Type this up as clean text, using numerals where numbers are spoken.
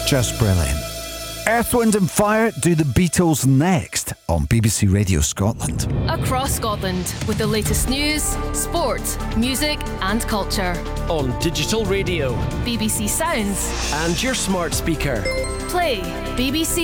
Just brilliant. Earth, Wind and Fire do the Beatles next on BBC Radio Scotland. Across Scotland with the latest news, sport, music and culture. On digital radio, BBC Sounds and your smart speaker. Play BBC